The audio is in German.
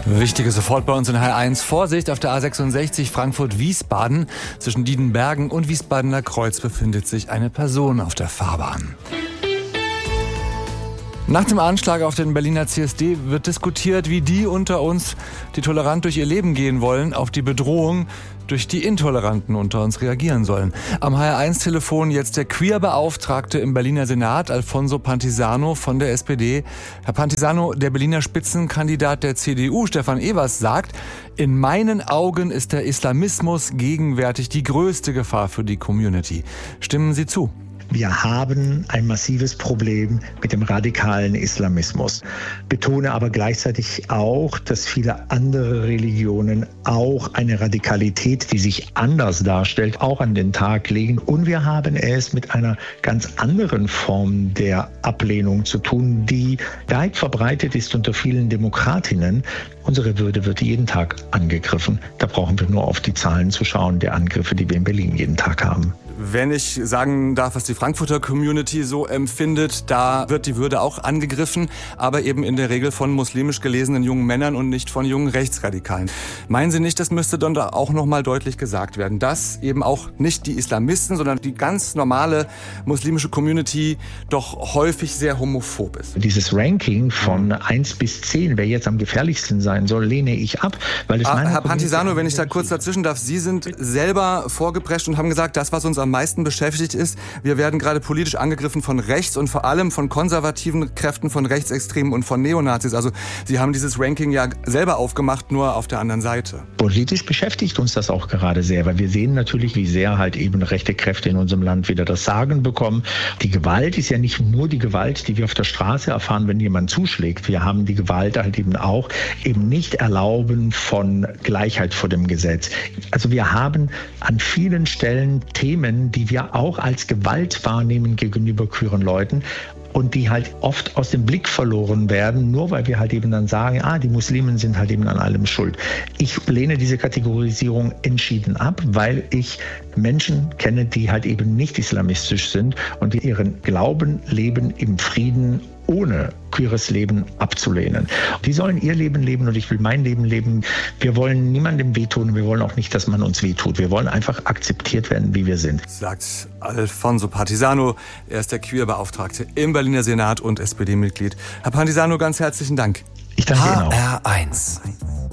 Wichtige sofort bei uns in H1. Vorsicht, auf der A66 Frankfurt-Wiesbaden. Zwischen Diedenbergen und Wiesbadener Kreuz befindet sich eine Person auf der Fahrbahn. Nach dem Anschlag auf den Berliner CSD wird diskutiert, wie die unter uns, die tolerant durch ihr Leben gehen wollen, auf die Bedrohung durch die Intoleranten unter uns reagieren sollen. Am HR1-Telefon jetzt der Queer-Beauftragte im Berliner Senat, Alfonso Pantisano von der SPD. Herr Pantisano, der Berliner Spitzenkandidat der CDU, Stefan Evers, sagt, in meinen Augen ist der Islamismus gegenwärtig die größte Gefahr für die Community. Stimmen Sie zu? Wir haben ein massives Problem mit dem radikalen Islamismus. Betone aber gleichzeitig auch, dass viele andere Religionen auch eine Radikalität, die sich anders darstellt, auch an den Tag legen. Und wir haben es mit einer ganz anderen Form der Ablehnung zu tun, die weit verbreitet ist unter vielen Demokratinnen. Unsere Würde wird jeden Tag angegriffen. Da brauchen wir nur auf die Zahlen zu schauen, der Angriffe, die wir in Berlin jeden Tag haben. Wenn ich sagen darf, was die Frankfurter Community so empfindet, da wird die Würde auch angegriffen, aber eben in der Regel von muslimisch gelesenen jungen Männern und nicht von jungen Rechtsradikalen. Meinen Sie nicht, das müsste dann da auch nochmal deutlich gesagt werden, dass eben auch nicht die Islamisten, sondern die ganz normale muslimische Community doch häufig sehr homophob ist? Dieses Ranking von 1 bis 10, wer jetzt am gefährlichsten sein soll, lehne ich ab. Weil es Herr Pantisano, wenn ich da kurz dazwischen darf, Sie sind selber vorgeprescht und haben gesagt, das, was uns am meisten beschäftigt ist, wir werden gerade politisch angegriffen von rechts und vor allem von konservativen Kräften, von Rechtsextremen und von Neonazis. Also Sie haben dieses Ranking ja selber aufgemacht, nur auf der anderen Seite. Politisch beschäftigt uns das auch gerade sehr, weil wir sehen natürlich, wie sehr halt eben rechte Kräfte in unserem Land wieder das Sagen bekommen. Die Gewalt ist ja nicht nur die Gewalt, die wir auf der Straße erfahren, wenn jemand zuschlägt. Wir haben die Gewalt halt eben auch eben nicht erlauben von Gleichheit vor dem Gesetz. Also wir haben an vielen Stellen Themen, die wir auch als Gewalt wahrnehmen gegenüber queeren Leuten und die halt oft aus dem Blick verloren werden, nur weil wir halt eben dann sagen, die Muslimen sind halt eben an allem schuld. Ich lehne diese Kategorisierung entschieden ab, weil ich Menschen kenne, die halt eben nicht islamistisch sind und die ihren Glauben leben im Frieden, ohne queeres Leben abzulehnen. Die sollen ihr Leben leben und ich will mein Leben leben. Wir wollen niemandem wehtun, wir wollen auch nicht, dass man uns wehtut. Wir wollen einfach akzeptiert werden, wie wir sind. Sagt Alfonso Pantisano, er ist der Queer-Beauftragte im Berliner Senat und SPD-Mitglied. Herr Pantisano, ganz herzlichen Dank. Ich danke Ihnen auch. HR1.